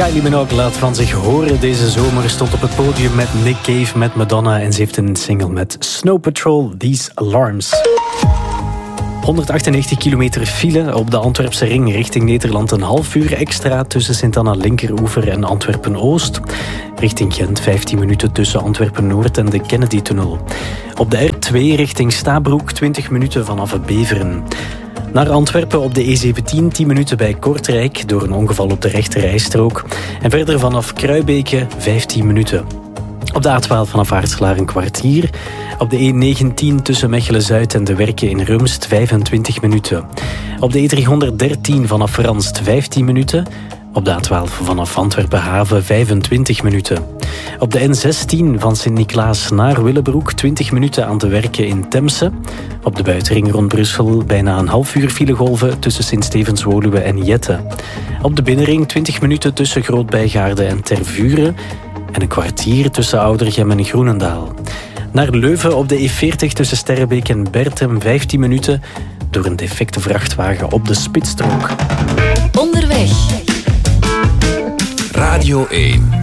Kylie Minogue laat van zich horen deze zomer. Stond op het podium met Nick Cave, met Madonna. En ze heeft een single met Snow Patrol, These Alarms. 198 kilometer file op de Antwerpse ring richting Nederland. Een half uur extra tussen Sint-Anna Linkeroever en Antwerpen-Oost. Richting Gent 15 minuten tussen Antwerpen-Noord en de Kennedy-tunnel. Op de R2 richting Stabroek 20 minuten vanaf Beveren. Naar Antwerpen op de E17 10 minuten bij Kortrijk door een ongeval op de rechterrijstrook. En verder vanaf Kruibeke 15 minuten. Op de A12 vanaf Aartselaar een kwartier. Op de E19 tussen Mechelen-Zuid en De Werken in Rumst 25 minuten. Op de E313 vanaf Ranst 15 minuten. Op de A12 vanaf Antwerpen-Haven 25 minuten. Op de N16 van Sint-Niklaas naar Willebroek 20 minuten aan te werken in Temse. Op de buitenring rond Brussel bijna een half uur filegolven tussen Sint-Stevens-Woluwe en Jette. Op de binnenring 20 minuten tussen Groot-Bijgaarde en Tervuren. En een kwartier tussen Oudergem en Groenendaal. Naar Leuven op de E40 tussen Sterrebeek en Bertem 15 minuten door een defecte vrachtwagen op de spitsstrook. Onderweg. Radio 1.